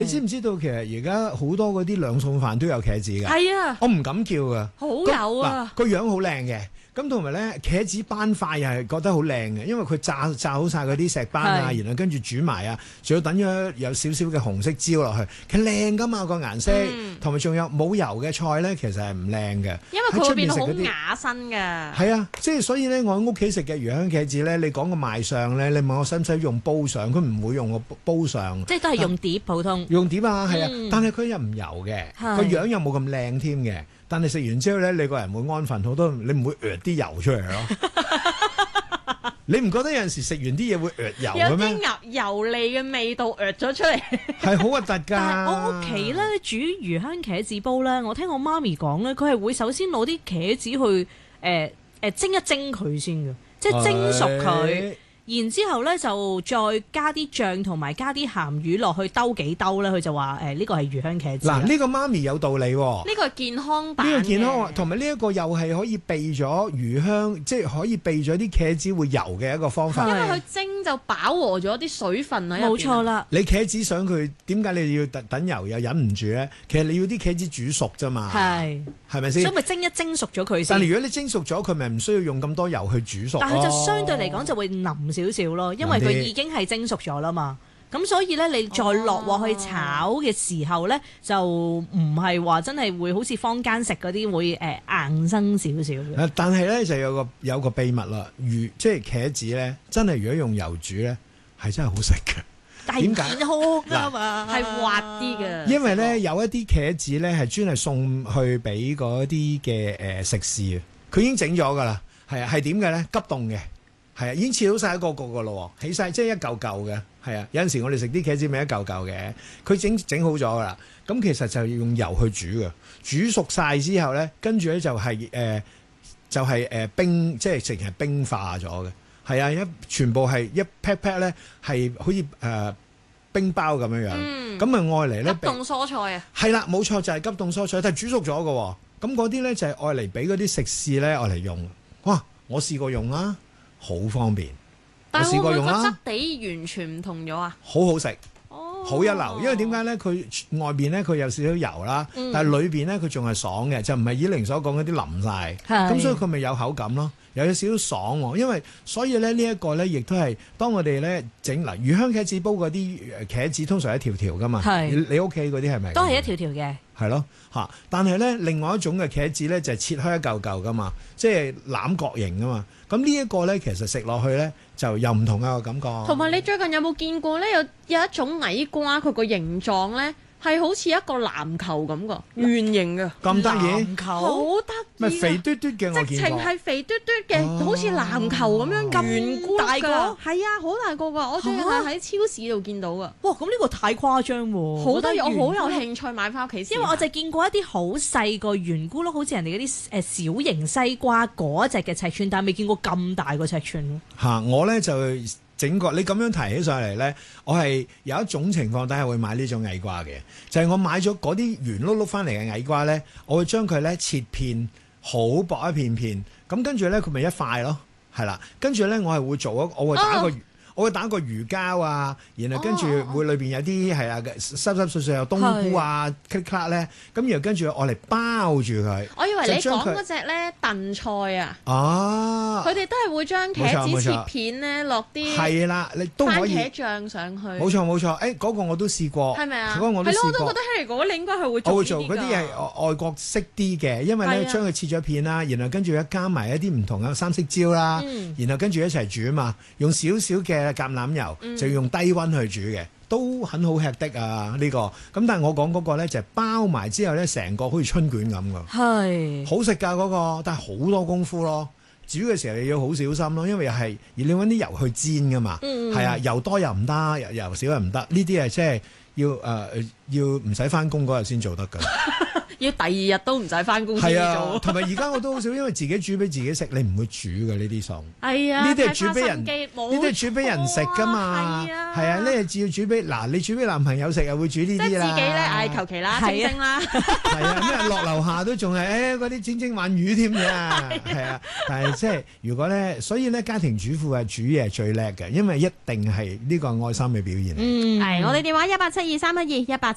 你知唔知道其實而家好多嗰啲兩餸飯都有茄子㗎？ 係啊， 我唔敢叫㗎。 好有啊！ 個樣好靚嘅，咁同埋咧茄子斑塊又係覺得好靚嘅，因為佢炸好晒嗰啲石斑啊，然後跟住煮埋啊，仲要等咗有少少嘅紅色椒落去，其實靚㗎嘛個顏色，同埋仲有冇油嘅菜咧，其實係唔靚嘅， 因為佢會變到好啞身㗎。 係啊，即係所以咧，我喺屋企食嘅魚香茄子咧，你講個賣相咧，你問我使唔使用煲上，佢唔會用個煲上， 即係都係用碟普通。 用碟啊，係啊，但係佢又唔油嘅，個樣又冇咁靚添嘅。但係食完之後咧，你個人會安分好多，你唔會啲油出嚟咯。你唔覺得有陣時食完啲嘢會油嘅咩？ 有啲油膩嘅味道咗出嚟， 係好核突㗎。 但係我屋企咧煮魚香茄子煲咧，我聽我媽咪講咧，佢係會首先攞啲茄子去蒸一蒸佢先嘅，即係蒸熟佢。然之後咧就再加啲醬同埋加啲鹹魚落去兜幾兜咧，佢就話呢個係魚香茄子。 嗱，呢個媽咪有道理喎。 呢個係健康版嘅。呢個健康，同埋呢一個又係可以避咗魚香，即係可以避咗啲茄子會油嘅一個方法。 因為佢蒸就飽和咗啲水分喺入邊。冇錯啦。 你茄子想佢點解你要等油又忍唔住咧？其實你要啲茄子煮熟啫嘛。係咪先？所以咪蒸一蒸熟咗佢先。 但係如果你蒸熟咗，佢咪唔需要用咁多油去煮熟。 但係就相對嚟講就會腍少少咯，因為佢已經係蒸熟咗啦嘛。咁所以咧，你再落鑊去炒嘅時候咧，就唔係話真係會好似坊間食嗰啲會硬生少少嘅。 但係咧就有個秘密啦，即係茄子咧，真係如果用油煮咧，係真係好食嘅。 點解？健康啊嘛，係滑啲嘅。 因為咧有一啲茄子咧係專係送去俾嗰啲嘅食肆，佢已經整咗㗎啦。係啊，係點嘅咧？急凍嘅。係啊，已經切好晒一個㗎咯，起晒即係一嚿嚿嘅。係啊，有陣時我哋食啲茄子咪一嚿嚿嘅，佢整好咗㗎啦。咁其實就要用油去煮嘅，煮熟晒之後咧，跟住咧就係冰，即係淨係冰化咗嘅。係啊，全部係一 pack 咧，係好似冰包咁樣樣。咁啊，愛嚟咧急凍蔬菜啊。 係啦，冇錯就係急凍蔬菜，但係煮熟咗嘅。咁嗰啲咧就係愛嚟俾嗰啲食肆咧愛嚟用。哇！我試過用啦，好方便。 但係會唔會個質地完全唔同咗啊？ 好好食。好一流，因為點解咧？佢外邊咧佢有少少油啦，但係裏邊咧佢仲係爽嘅，就唔係以玲所講嗰啲淋晒，咁所以佢咪有口感咯，又有少少爽喎。因為所以咧呢一個咧，亦都係當我哋咧整嗱魚香茄子煲嗰啲茄子，通常一條條噶嘛。你屋企嗰啲係咪？ 都係一條條嘅。係咯嚇，但係咧另外一種嘅茄子咧就係切開一嚿嚿噶嘛，即係攬角形噶嘛。咁呢一個咧其實食落去咧就又唔同一個感覺。同埋你最近有冇見過咧？有一種矮瓜，佢個形狀咧係好似一個籃球咁個圓形嘅。 咁得意？ 籃球好得意。 咪肥嘟嘟嘅我見過。 直情係肥嘟嘟嘅，好似籃球咁樣咁大個。係啊，好大個㗎！我最近係喺超市度見到㗎。哇！咁呢個太誇張喎。好得意，我好有興趣買翻屋企。因為我就見過一啲好細個圓咕碌，好似人哋嗰啲小型西瓜嗰隻嘅尺寸，但係未見過咁大個尺寸。 我咧就整個你咁樣提起上嚟咧，我係有一種情況底下會買呢種矮瓜嘅，就係我買咗嗰啲圓碌碌翻嚟嘅矮瓜咧，我會將佢咧切片，好薄一片片，咁跟住咧佢咪一塊咯，係啦，跟住咧我係會做我會打個魚膠啊，然後跟住會裏邊有啲係啊濕濕碎碎有冬菇啊 click 咧，咁然後跟住我嚟包住佢。我以為你講嗰隻咧燉菜啊，佢哋都係會將茄子切片咧落啲係啦，你都可以番茄醬上去。冇錯，嗰個我都試過。係咪啊？嗰個我都試過。係咯，我都覺得 Harry 哥你應該係會做。我會做嗰啲係外國式啲嘅，因為咧將佢切咗片啦，然後跟住加埋一啲唔同嘅三色椒啦，然後跟住一齊煮啊嘛，用少少嘅橄欖油就要用低溫去煮嘅，都很好吃的啊呢個。咁但係我講嗰個咧就係包埋之後咧，成個好似春卷咁噶，係好食噶嗰個，但係好多功夫咯。煮嘅時候你要好小心咯，因為又係而你揾啲油去煎噶嘛，係啊，油多又唔得，油少又唔得，呢啲係即係要唔使翻工嗰日先做得噶。要第二日都唔使翻公司做。同埋而家我都好少，因為自己煮俾自己食，你唔會煮嘅呢啲餸。係啊，呢啲係煮俾人，呢啲係煮俾人食噶嘛。係啊，呢係要煮俾你煮俾男朋友食又會煮呢啲啦。即係自己咧，嗌求其啦，清蒸啦。係啊，咩落樓下都仲係嗰啲蒸鯇魚添㗎。係啊，但係即係如果咧，所以咧家庭主婦係煮嘢最叻嘅，因為一定係呢個愛心嘅表現。係我哋電話1872312